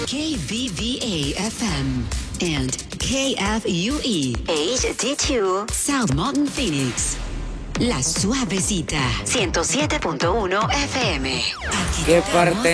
KBVA FM and KFUE HD2 South Mountain Phoenix. La Suavecita 107.1 FM. ¿Qué parte